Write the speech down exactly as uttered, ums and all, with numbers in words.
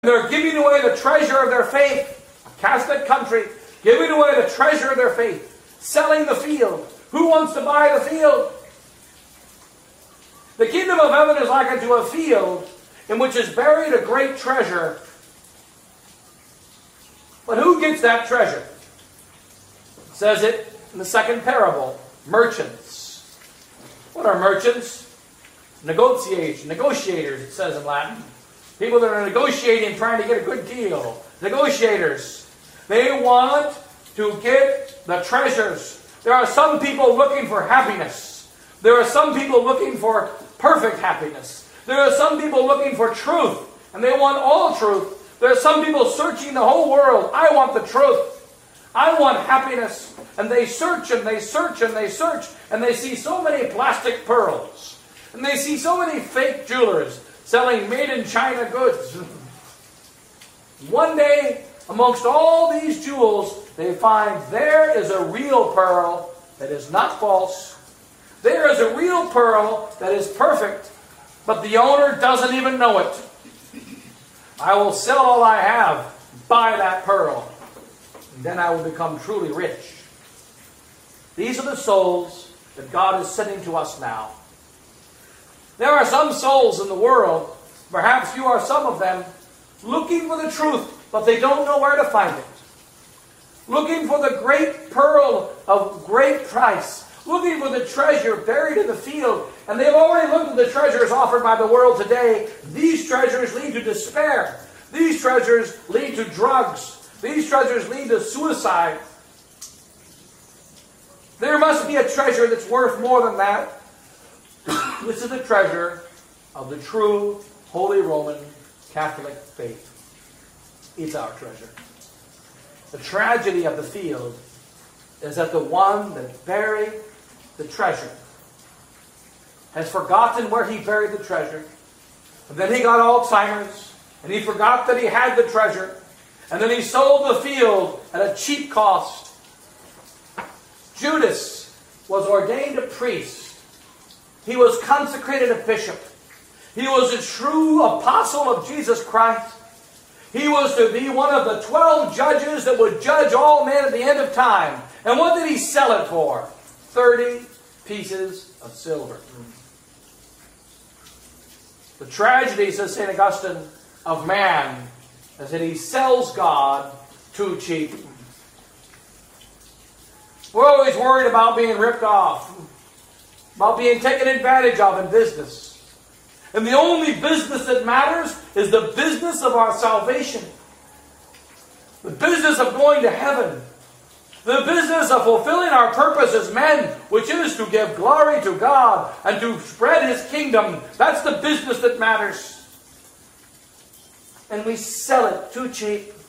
They're giving away the treasure of their faith. A Catholic country, giving away the treasure of their faith. Selling the field. Who wants to buy the field? The kingdom of heaven is like unto a field in which is buried a great treasure. But who gets that treasure? It says it in the second parable. Merchants. What are merchants? Negotiators. Negotiators, it says in Latin. People that are negotiating, trying to get a good deal. Negotiators. They want to get the treasures. There are some people looking for happiness. There are some people looking for perfect happiness. There are some people looking for truth, and they want all truth. There are some people searching the whole world. I want the truth. I want happiness. And they search and they search and they search, and they see so many plastic pearls. And they see so many fake jewelers selling made-in-China goods. One day, amongst all these jewels, they find there is a real pearl that is not false. There is a real pearl that is perfect, but the owner doesn't even know it. I will sell all I have, buy that pearl, and then I will become truly rich. These are the souls that God is sending to us now. There are some souls in the world, perhaps you are some of them, looking for the truth, but they don't know where to find it. Looking for the great pearl of great price. Looking for the treasure buried in the field. And they've already looked at the treasures offered by the world today. These treasures lead to despair. These treasures lead to drugs. These treasures lead to suicide. There must be a treasure that's worth more than that. This is the treasure of the true Holy Roman Catholic faith. It's our treasure. The tragedy of the field is that the one that buried the treasure has forgotten where he buried the treasure. And then he got Alzheimer's, and he forgot that he had the treasure. And then he sold the field at a cheap cost. Judas was ordained a priest. He was consecrated a bishop. He was a true apostle of Jesus Christ. He was to be one of the twelve judges that would judge all men at the end of time. And what did he sell it for? Thirty pieces of silver. The tragedy, says Saint Augustine, of man is that he sells God too cheap. We're always worried about being ripped off, about being taken advantage of in business. And the only business that matters is the business of our salvation. The business of going to heaven. The business of fulfilling our purpose as men, which is to give glory to God and to spread His kingdom. That's the business that matters. And we sell it too cheap.